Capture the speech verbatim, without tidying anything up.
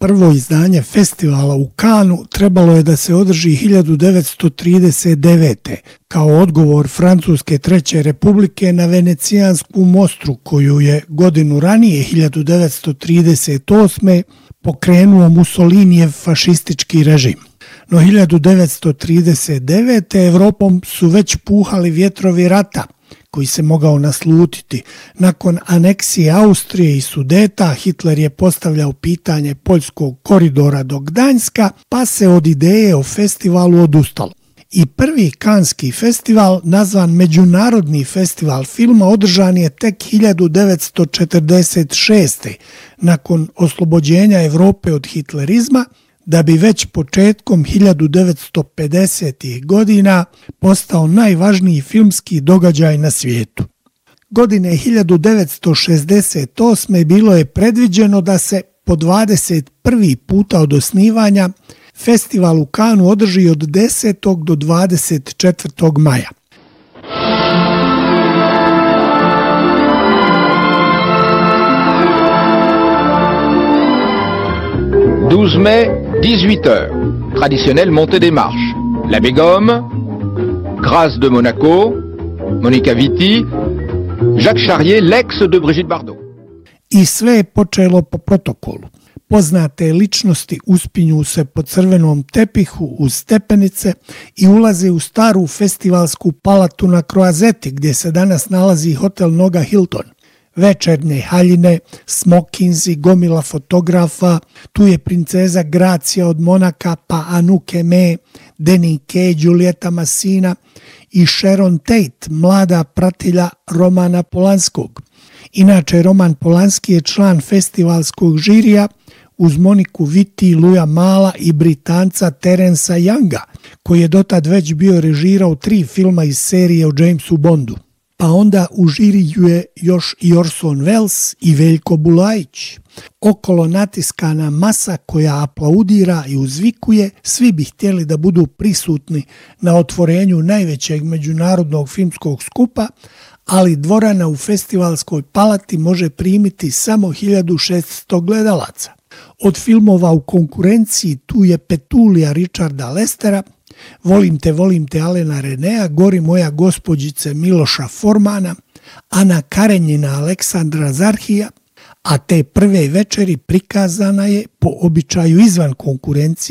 Prvo izdanje festivala u Cannesu trebalo je da se održi hiljadu devetsto trideset devete. kao odgovor Francuske Treće Republike na Venecijansku mostru koju je godinu ranije hiljadu devetsto trideset osme pokrenuo Mussolinijev fašistički režim. No hiljadu devetsto trideset devete. Evropom su već puhali vjetrovi rata, koji se mogao naslutiti. Nakon aneksije Austrije i Sudeta, Hitler je postavljao pitanje poljskog koridora do Gdanjska, pa se od ideje o festivalu odustalo. I prvi Kanski festival, nazvan Međunarodni festival filma, održan je tek hiljadu devetsto četrdeset šeste. nakon oslobođenja Evrope od hitlerizma, da bi već početkom hiljadu devetsto pedesetih. godina postao najvažniji filmski događaj na svijetu. Godine hiljadu devetsto šezdeset osme. bilo je predviđeno da se po dvadeset prvi puta od osnivanja festival u Cannesu održi od desetog do dvadeset četvrtog maja. douze mai, dix-huit heures. Traditionnelle montée des marches. L'Abbé Gomme, Grâce de Monaco, Monica Vitti, Jacques Charrier, l'ex de Brigitte Bardot. I sve je počelo po protokolu. Poznate ličnosti uspinju se po crvenom tepihu uz stepenice i ulaze u staru festivalsku palatu na Croiseti, gdje se danas nalazi hotel Noga Hilton. Večernje haljine, smokinzi, gomila fotografa, tu je princeza Gracija od Monaka, pa Anouk Aimée, Danny Kaye, Giulietta Massina i Sharon Tate, mlada pratilja Romana Polanskog. Inače, Roman Polanski je član festivalskog žirija uz Moniku Vitti, Louisa Mala i Britanca Terensa Younga, koji je dotad već bio režirao tri filma iz serije o Jamesu Bondu. Pa onda u žiriju je još i Orson Welles i Veljko Bulajić. Okolo natiskana masa koja aplaudira i uzvikuje, svi bi htjeli da budu prisutni na otvorenju najvećeg međunarodnog filmskog skupa, ali dvorana u festivalskoj palati može primiti samo hiljadu šessto gledalaca. Od filmova u konkurenciji tu je Petulija Richarda Lestera, Volim te, volim te Alena Renea, Gori moja gospođice Miloša Formana, Ana Karenjina Aleksandra Zarhija, a te prve večeri prikazana je po običaju izvan konkurencije